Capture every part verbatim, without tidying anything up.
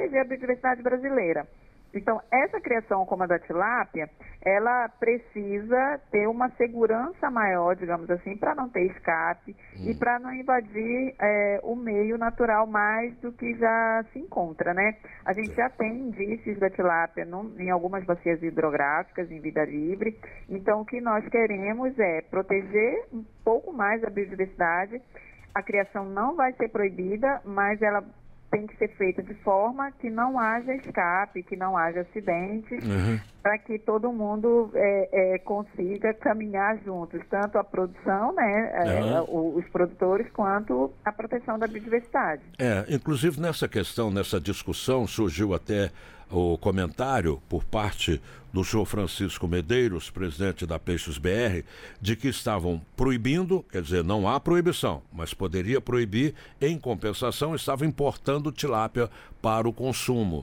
proteger a biodiversidade brasileira. Então, essa criação como a da tilápia, ela precisa ter uma segurança maior, digamos assim, para não ter escape hum. e para não invadir é, o meio natural mais do que já se encontra, né? A gente já tem indícios da tilápia no, em algumas bacias hidrográficas em vida livre. Então, o que nós queremos é proteger um pouco mais a biodiversidade. A criação não vai ser proibida, mas ela tem que ser feita de forma que não haja escape, que não haja acidentes, uhum. para que todo mundo é, é, consiga caminhar juntos, tanto a produção, né, uhum. é, os produtores, quanto a proteção da biodiversidade. É, inclusive nessa questão, nessa discussão, surgiu até o comentário por parte do senhor Francisco Medeiros, presidente da Peixes B R, de que estavam proibindo, quer dizer, não há proibição, mas poderia proibir, em compensação, estavam importando tilápia para o consumo.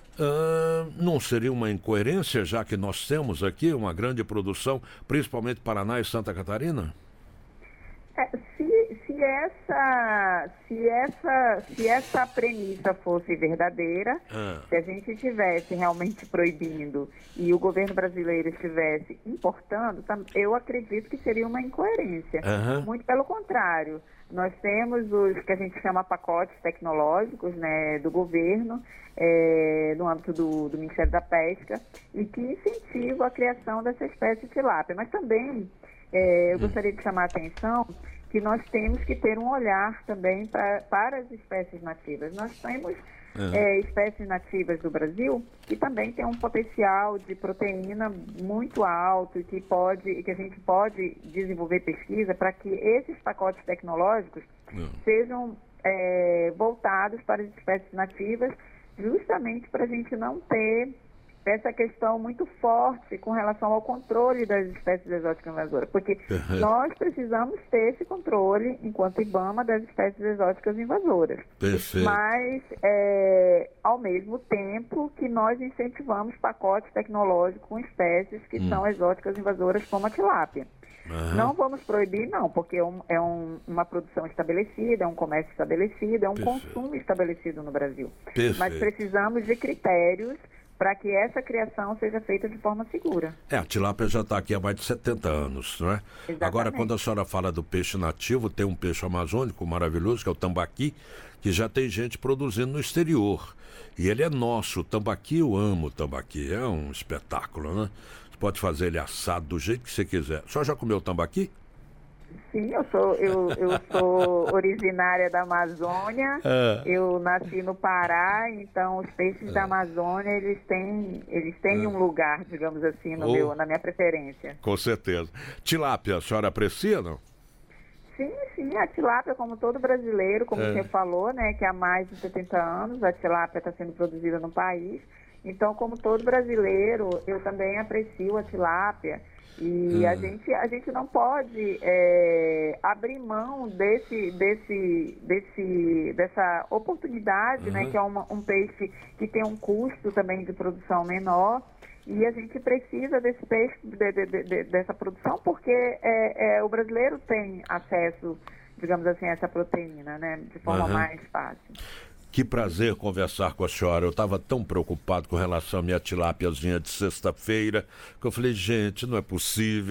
Uh, não seria uma incoerência, já que nós temos aqui uma grande produção, principalmente Paraná e Santa Catarina? É, se, se, essa, se, essa, se essa premissa fosse verdadeira, ah. se a gente estivesse realmente proibindo e o governo brasileiro estivesse importando, eu acredito que seria uma incoerência. Uhum. Muito pelo contrário. Nós temos os que a gente chama pacotes tecnológicos, né, do governo, é, no âmbito do, do Ministério da Pesca, e que incentivam a criação dessa espécie de tilápia. Mas também é, eu gostaria de chamar a atenção que nós temos que ter um olhar também pra, para as espécies nativas. Nós temos uhum. é, espécies nativas do Brasil que também têm um potencial de proteína muito alto e que, pode, que a gente pode desenvolver pesquisa para que esses pacotes tecnológicos uhum. sejam é, voltados para as espécies nativas, justamente para a gente não ter essa questão muito forte com relação ao controle das espécies exóticas invasoras, porque uhum. nós precisamos ter esse controle, enquanto IBAMA, das espécies exóticas invasoras. Perfeito. Mas, é, ao mesmo tempo que nós incentivamos pacotes tecnológicos com espécies que hum. são exóticas invasoras, como a tilápia. Uhum. Não vamos proibir, não, porque é, um, é um, uma produção estabelecida, é um comércio estabelecido, é um Perfeito. consumo estabelecido no Brasil. Perfeito. Mas precisamos de critérios para que essa criação seja feita de forma segura. É, a tilápia já está aqui há mais de setenta anos, não é? Exatamente. Agora, quando a senhora fala do peixe nativo, tem um peixe amazônico maravilhoso, que é o tambaqui, que já tem gente produzindo no exterior. E ele é nosso. O tambaqui, eu amo o tambaqui. É um espetáculo, né? Você pode fazer ele assado do jeito que você quiser. A senhora já comeu tambaqui? Sim, eu sou, eu, eu sou originária da Amazônia, é. eu nasci no Pará, então os peixes é. da Amazônia, eles têm, eles têm é. um lugar, digamos assim, no oh. meu, na minha preferência. Com certeza. Tilápia, a senhora aprecia, não? Sim, sim, a tilápia, como todo brasileiro, como é. você falou, né, que há mais de setenta anos a tilápia está sendo produzida no país. Então, como todo brasileiro, eu também aprecio a tilápia. E hum. a, gente, a gente não pode é, abrir mão desse, desse, desse, dessa oportunidade, uhum. né, que é uma, um peixe que tem um custo também de produção menor. E a gente precisa desse peixe, de, de, de, dessa produção, porque é, é, o brasileiro tem acesso, digamos assim, a essa proteína, né, de forma uhum. mais fácil. Que prazer conversar com a senhora. Eu estava tão preocupado com relação à minha tilápiazinha de sexta-feira, que eu falei, gente, não é possível.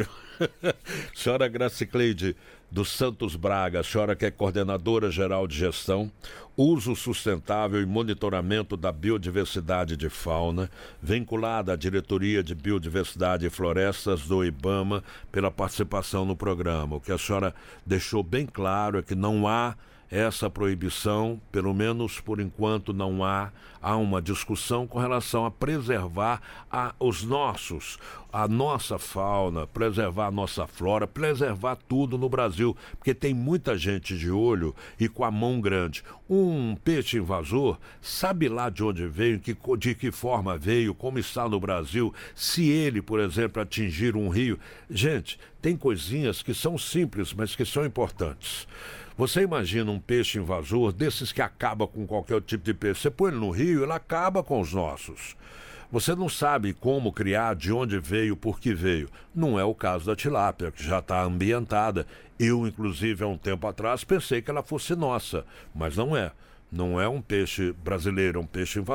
Senhora Gracicleide dos Santos Braga, a senhora que é coordenadora geral de gestão, uso sustentável e monitoramento da biodiversidade de fauna, vinculada à diretoria de biodiversidade e florestas do IBAMA, pela participação no programa. O que a senhora deixou bem claro é que não há essa proibição, pelo menos por enquanto não há, há uma discussão com relação a preservar a, os nossos, a nossa fauna, preservar a nossa flora, preservar tudo no Brasil, porque tem muita gente de olho e com a mão grande. Um peixe invasor, sabe lá de onde veio, que, de que forma veio, como está no Brasil, se ele, por exemplo, atingir um rio. Gente, tem coisinhas que são simples, mas que são importantes. Você imagina um peixe invasor, desses que acaba com qualquer tipo de peixe. Você põe ele no rio, ele acaba com os nossos. Você não sabe como criar, de onde veio, por que veio. Não é o caso da tilápia, que já está ambientada. Eu, inclusive, há um tempo atrás, pensei que ela fosse nossa, mas não é. Não é um peixe brasileiro, é um peixe invasor.